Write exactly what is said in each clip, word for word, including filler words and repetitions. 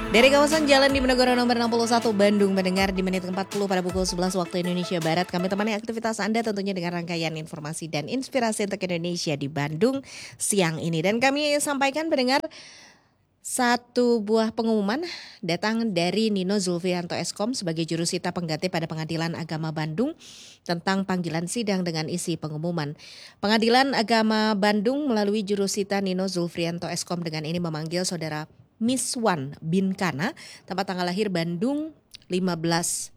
Dari kawasan Jalan Diponegoro nomor enam puluh satu Bandung, mendengar di menit ke empat puluh pada pukul sebelas waktu Indonesia Barat. Kami temani aktivitas Anda tentunya dengan rangkaian informasi dan inspirasi untuk Indonesia di Bandung siang ini. Dan kami sampaikan mendengar satu buah pengumuman datang dari Nino Zulfianto Eskom sebagai jurusita pengganti pada Pengadilan Agama Bandung tentang panggilan sidang dengan isi pengumuman. Pengadilan Agama Bandung melalui jurusita Nino Zulfianto Eskom dengan ini memanggil saudara Miswan bin Kana, tempat tanggal lahir Bandung lima belas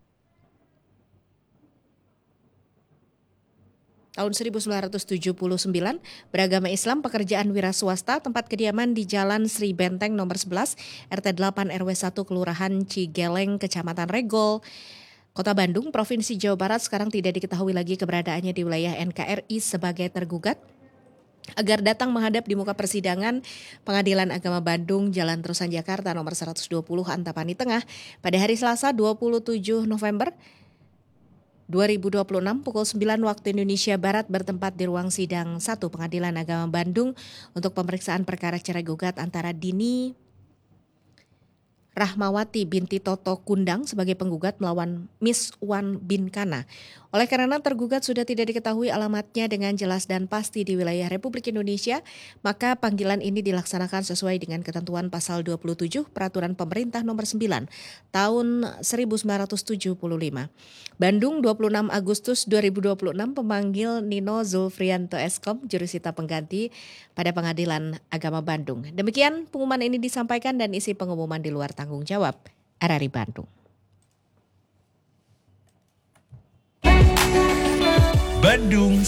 tahun seribu sembilan ratus tujuh puluh sembilan, beragama Islam, pekerjaan wira swasta, tempat kediaman di Jalan Sri Benteng nomor sebelas, R T delapan R W satu, Kelurahan Cigeleng, Kecamatan Regol, Kota Bandung, Provinsi Jawa Barat. Sekarang tidak diketahui lagi keberadaannya di wilayah N K R I sebagai tergugat, agar datang menghadap di muka persidangan Pengadilan Agama Bandung, Jalan Terusan Jakarta nomor seratus dua puluh Antapani Tengah pada hari Selasa dua puluh tujuh November dua ribu dua puluh enam pukul sembilan waktu Indonesia Barat, bertempat di ruang sidang satu Pengadilan Agama Bandung untuk pemeriksaan perkara cerai gugat antara Dini Rahmawati binti Toto Kundang sebagai penggugat melawan Miswan bin Kana. Oleh karena tergugat sudah tidak diketahui alamatnya dengan jelas dan pasti di wilayah Republik Indonesia, maka panggilan ini dilaksanakan sesuai dengan ketentuan pasal dua puluh tujuh Peraturan Pemerintah nomor sembilan tahun seribu sembilan ratus tujuh puluh lima. Bandung, dua puluh enam Agustus dua ribu dua puluh enam, pemanggil Nino Zulfianto Eskom, jurusita pengganti pada Pengadilan Agama Bandung. Demikian pengumuman ini disampaikan dan isi pengumuman di luar tanggung jawab R R I Bandung. Bandung